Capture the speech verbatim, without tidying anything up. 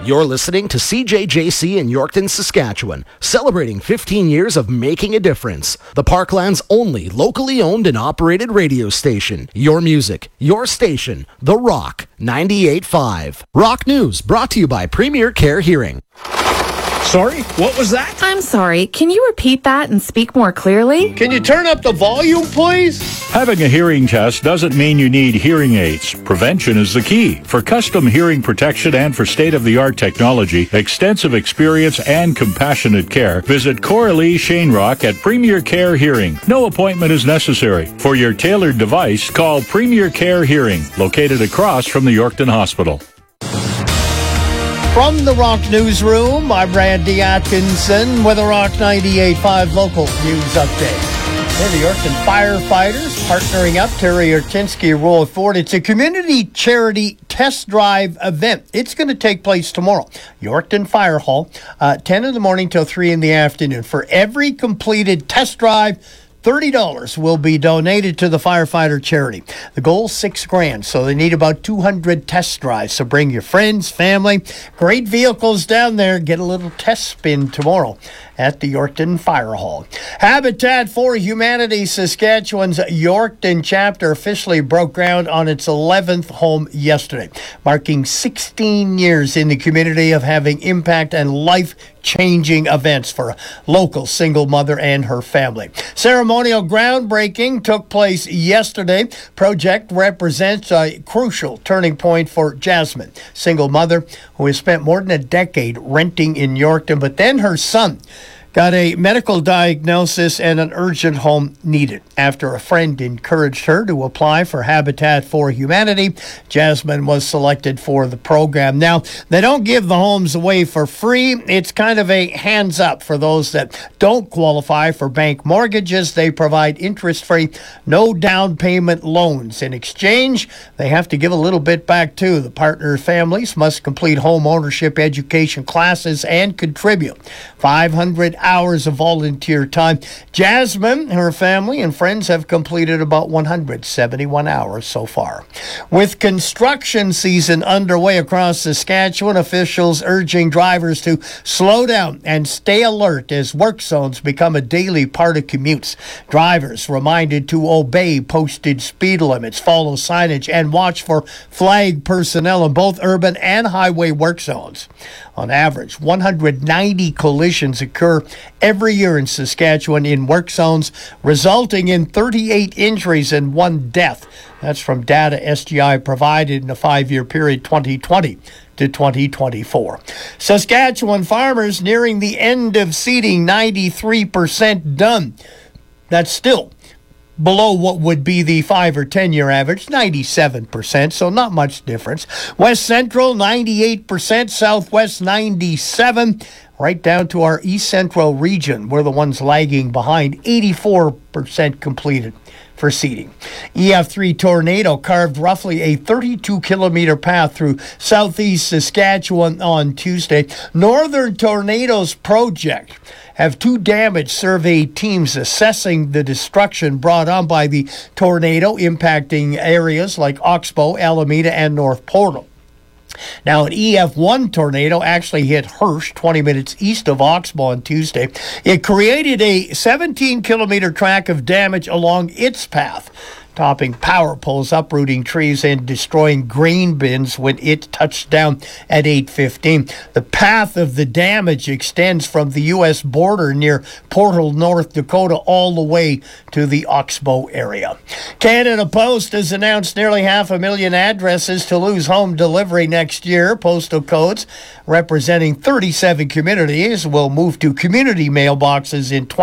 You're listening to C J J C in Yorkton, Saskatchewan, celebrating fifteen years of making a difference. The Parkland's only locally owned and operated radio station. Your music, your station, The Rock, ninety-eight point five. Rock News, brought to you by Premier Care Hearing. Sorry, what was that? I'm sorry. Can you repeat that and speak more clearly? Can you turn up the volume, please? Having a hearing test doesn't mean you need hearing aids. Prevention is the key. For custom hearing protection and for state-of-the-art technology, extensive experience, and compassionate care, visit Coralie Shanerock at Premier Care Hearing. No appointment is necessary. For your tailored device, call Premier Care Hearing, located across from the Yorkton Hospital. From the Rock Newsroom, I'm Randy Atkinson with a Rock ninety-eight point five local news update. They're the Yorkton firefighters partnering up. Terry Urtinsky, Roll Ford. It's a community charity test drive event. It's going to take place tomorrow. Yorkton Fire Hall, uh, ten in the morning till three in the afternoon. For every completed test drive, thirty dollars will be donated to the firefighter charity. The goal, six grand, so they need about two hundred test drives. So bring your friends, family, great vehicles down there. Get a little test spin tomorrow at the Yorkton Fire Hall. Habitat for Humanity Saskatchewan's Yorkton chapter officially broke ground on its eleventh home yesterday, marking sixteen years in the community of having impact and life-changing events for a local single mother and her family. Ceremonial groundbreaking took place yesterday. Project represents a crucial turning point for Jasmine, single mother who has spent more than a decade renting in Yorkton, but then her son got a medical diagnosis and an urgent home needed. After a friend encouraged her to apply for Habitat for Humanity, Jasmine was selected for the program. Now, they don't give the homes away for free. It's kind of a hands up for those that don't qualify for bank mortgages. They provide interest-free, no down payment loans. In exchange, they have to give a little bit back too. The partner families must complete home ownership education classes and contribute five hundred hours of volunteer time. Jasmine, her family, and friends have completed about one hundred seventy-one hours so far. With construction season underway across Saskatchewan, officials urging drivers to slow down and stay alert as work zones become a daily part of commutes. Drivers reminded to obey posted speed limits, follow signage, and watch for flag personnel in both urban and highway work zones. On average, one hundred ninety collisions occur every year in Saskatchewan in work zones, resulting in thirty-eight injuries and one death. That's from data S G I provided in a five-year period, twenty twenty to twenty twenty-four. Saskatchewan farmers nearing the end of seeding, ninety-three percent done. That's still below what would be the five or ten year average, ninety-seven percent, so not much difference. West Central, ninety-eight percent, Southwest, ninety-seven, right down to our East Central region. We're the ones lagging behind, eighty-four percent completed for seeding. E F three tornado carved roughly a thirty-two kilometer path through southeast Saskatchewan on Tuesday. Northern Tornadoes Project have two damage survey teams assessing the destruction brought on by the tornado, impacting areas like Oxbow, Alameda, and North Portal. Now, an E F one tornado actually hit Hirsch, twenty minutes east of Oxbow on Tuesday. It created a seventeen kilometer track of damage along its path, topping power poles, uprooting trees, and destroying grain bins when it touched down at eight fifteen. The path of the damage extends from the U S border near Portal, North Dakota, all the way to the Oxbow area. Canada Post has announced nearly half a million addresses to lose home delivery next year. Postal codes representing thirty-seven communities will move to community mailboxes in twenty